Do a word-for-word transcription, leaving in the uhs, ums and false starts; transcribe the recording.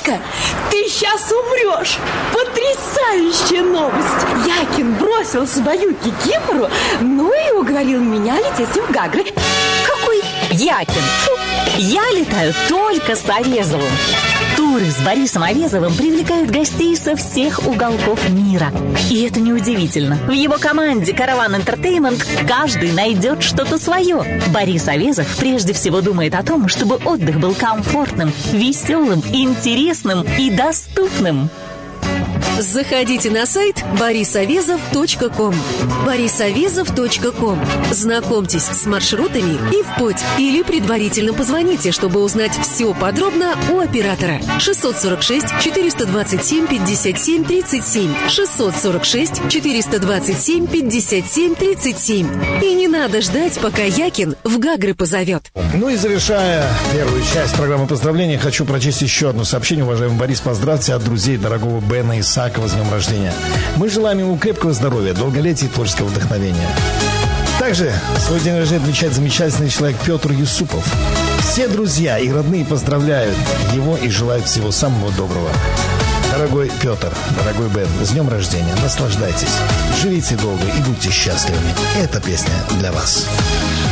Вика, ты сейчас умрешь. Потрясающая новость. Якин бросил свою кикимору, ну и уговорил меня лететь с ним в Гагры. Какой Якин? Фу, я летаю только с Овезовым. Туры с Борисом Овезовым привлекают гостей со всех уголков мира. И это неудивительно. В его команде «Караван Entertainment» каждый найдет что-то свое. Борис Овезов прежде всего думает о том, чтобы отдых был комфортным, веселым, интересным и доступным. Заходите на сайт борис овезов точка ком. борис овезов точка ком. Знакомьтесь с маршрутами и в путь. Или предварительно позвоните, чтобы узнать все подробно у оператора. шестьсот сорок шесть четыреста двадцать семь пятьдесят семь тридцать семь. шестьсот сорок шесть четыреста двадцать семь пятьдесят семь тридцать семь. И не надо ждать, пока Якин в Гагры позовет. Ну и завершая первую часть программы поздравления, хочу прочесть еще одно сообщение. Уважаемый Борис, поздравьте от друзей дорогого Бена Исакова с днем рождения. Мы желаем ему крепкого здоровья, долголетия и творческого вдохновения. Также свой день рождения отмечает замечательный человек Петр Юсупов. Все друзья и родные поздравляют его и желают всего самого доброго. Дорогой Петр, дорогой Бен, с днем рождения, наслаждайтесь, живите долго и будьте счастливыми. Эта песня для вас.